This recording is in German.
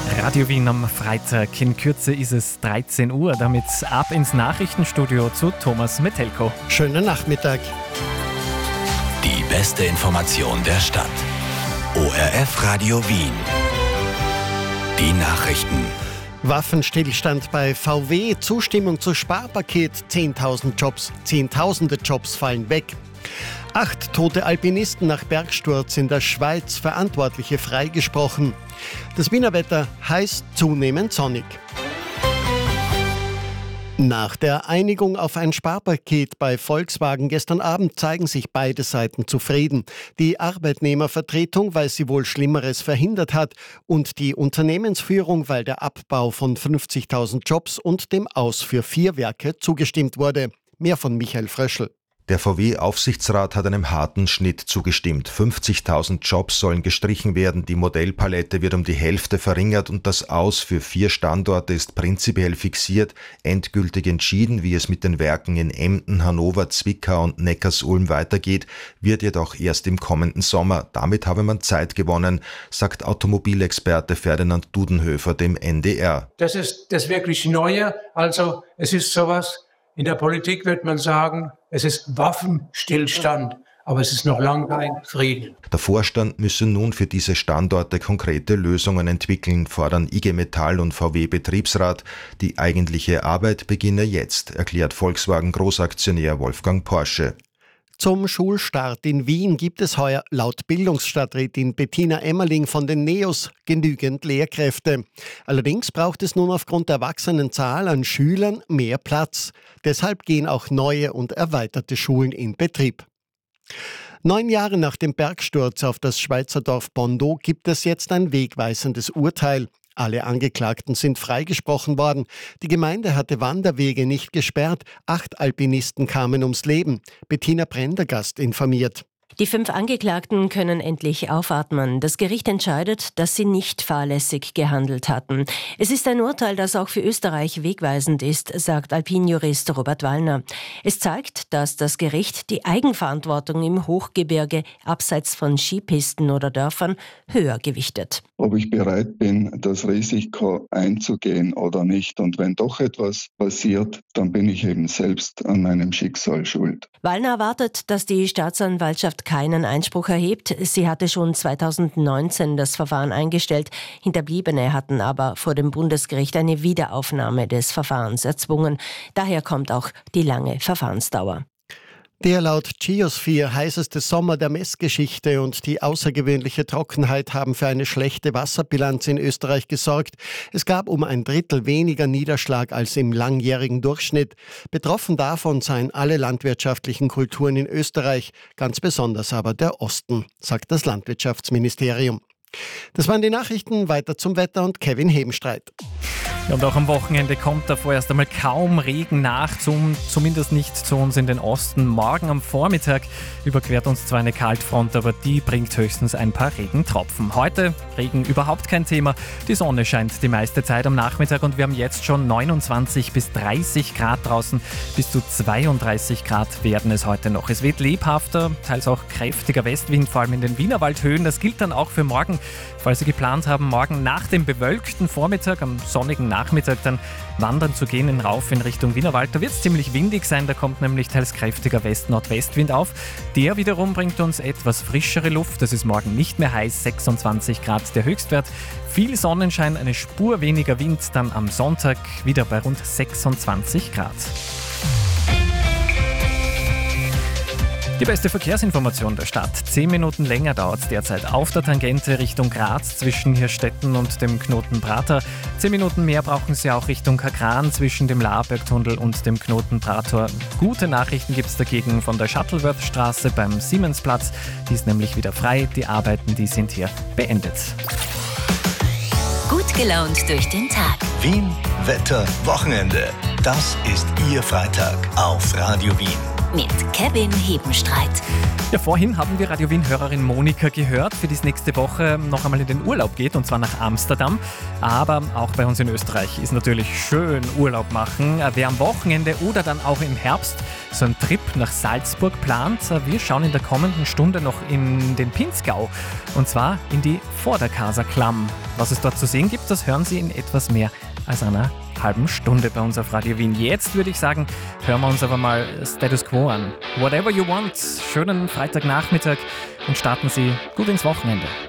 Radio Wien am Freitag. In Kürze ist es 13 Uhr, damit ab ins Nachrichtenstudio zu Thomas Metelko. Schönen Nachmittag. Die beste Information der Stadt. ORF Radio Wien. Die Nachrichten. Waffenstillstand bei VW, Zustimmung zu Sparpaket, 10.000 Jobs fallen weg. 8 tote Alpinisten nach Bergsturz in der Schweiz, Verantwortliche freigesprochen. Das Wiener Wetter heiß, zunehmend sonnig. Nach der Einigung auf ein Sparpaket bei Volkswagen gestern Abend zeigen sich beide Seiten zufrieden. Die Arbeitnehmervertretung, weil sie wohl Schlimmeres verhindert hat, und die Unternehmensführung, weil der Abbau von 50.000 Jobs und dem Aus für 4 Werke zugestimmt wurde. Mehr von Michael Fröschl. Der VW-Aufsichtsrat hat einem harten Schnitt zugestimmt. 50.000 Jobs sollen gestrichen werden, die Modellpalette wird um die Hälfte verringert und das Aus für 4 Standorte ist prinzipiell fixiert. Endgültig entschieden, wie es mit den Werken in Emden, Hannover, Zwickau und Neckarsulm weitergeht, wird jedoch erst im kommenden Sommer. Damit habe man Zeit gewonnen, sagt Automobilexperte Ferdinand Dudenhöfer dem NDR. Das ist das wirklich Neue. Also es ist sowas, in der Politik wird man sagen, es ist Waffenstillstand, aber es ist noch lange kein Frieden. Der Vorstand müsse nun für diese Standorte konkrete Lösungen entwickeln, fordern IG Metall und VW-Betriebsrat. Die eigentliche Arbeit beginne jetzt, erklärt Volkswagen-Großaktionär Wolfgang Porsche. Zum Schulstart in Wien gibt es heuer laut Bildungsstadträtin Bettina Emmerling von den NEOS genügend Lehrkräfte. Allerdings braucht es nun aufgrund der wachsenden Zahl an Schülern mehr Platz. Deshalb gehen auch neue und erweiterte Schulen in Betrieb. 9 Jahre nach dem Bergsturz auf das Schweizer Dorf Bondo gibt es jetzt ein wegweisendes Urteil. Alle Angeklagten sind freigesprochen worden. Die Gemeinde hatte Wanderwege nicht gesperrt. 8 Alpinisten kamen ums Leben. Bettina Prendergast informiert. Die 5 Angeklagten können endlich aufatmen. Das Gericht entscheidet, dass sie nicht fahrlässig gehandelt hatten. Es ist ein Urteil, das auch für Österreich wegweisend ist, sagt Alpinjurist Robert Wallner. Es zeigt, dass das Gericht die Eigenverantwortung im Hochgebirge abseits von Skipisten oder Dörfern höher gewichtet. Ob ich bereit bin, das Risiko einzugehen oder nicht. Und wenn doch etwas passiert, dann bin ich eben selbst an meinem Schicksal schuld. Wallner erwartet, dass die Staatsanwaltschaft keinen Einspruch erhebt. Sie hatte schon 2019 das Verfahren eingestellt. Hinterbliebene hatten aber vor dem Bundesgericht eine Wiederaufnahme des Verfahrens erzwungen. Daher kommt auch die lange Verfahrensdauer. Der laut Geosphere heißeste Sommer der Messgeschichte und die außergewöhnliche Trockenheit haben für eine schlechte Wasserbilanz in Österreich gesorgt. Es gab um 1/3 weniger Niederschlag als im langjährigen Durchschnitt. Betroffen davon seien alle landwirtschaftlichen Kulturen in Österreich, ganz besonders aber der Osten, sagt das Landwirtschaftsministerium. Das waren die Nachrichten, weiter zum Wetter und Kevin Hebenstreit. Ja, und auch am Wochenende kommt da vorerst einmal kaum Regen nach, zumindest nicht zu uns in den Osten. Morgen am Vormittag überquert uns zwar eine Kaltfront, aber die bringt höchstens ein paar Regentropfen. Heute Regen überhaupt kein Thema. Die Sonne scheint die meiste Zeit am Nachmittag und wir haben jetzt schon 29 bis 30 Grad draußen. Bis zu 32 Grad werden es heute noch. Es weht lebhafter, teils auch kräftiger Westwind, vor allem in den Wienerwaldhöhen. Das gilt dann auch für morgen, falls Sie geplant haben, morgen nach dem bewölkten Vormittag am sonnigen Nachmittag dann wandern zu gehen rauf in Richtung Wienerwald. Da wird es ziemlich windig sein, da kommt nämlich teils kräftiger West-Nordwestwind auf. Der wiederum bringt uns etwas frischere Luft. Das ist morgen nicht mehr heiß, 26 Grad der Höchstwert. Viel Sonnenschein, eine Spur weniger Wind, dann am Sonntag wieder bei rund 26 Grad. Die beste Verkehrsinformation der Stadt. 10 Minuten länger dauert es derzeit auf der Tangente Richtung Graz zwischen Hirstetten und dem Knoten Prater. 10 Minuten mehr brauchen Sie auch Richtung Kagran zwischen dem Laarbergtunnel und dem Knoten Prator. Gute Nachrichten gibt es dagegen von der Shuttleworth-Straße beim Siemensplatz. Die ist nämlich wieder frei. Die Arbeiten, die sind hier beendet. Gut gelaunt durch den Tag. Wien, Wetter, Wochenende. Das ist Ihr Freitag auf Radio Wien. Mit Kevin Hebenstreit. Ja, vorhin haben wir Radio Wien-Hörerin Monika gehört, für die es nächste Woche noch einmal in den Urlaub geht, und zwar nach Amsterdam. Aber auch bei uns in Österreich ist natürlich schön Urlaub machen. Wer am Wochenende oder dann auch im Herbst so einen Trip nach Salzburg plant, wir schauen in der kommenden Stunde noch in den Pinzgau, und zwar in die Vorderkaser Klamm. Was es dort zu sehen gibt, das hören Sie in etwas mehr als einer halben Stunde bei uns auf Radio Wien. Jetzt würde ich sagen, hören wir uns aber mal Status Quo an. Whatever you want. Schönen Freitagnachmittag und starten Sie gut ins Wochenende.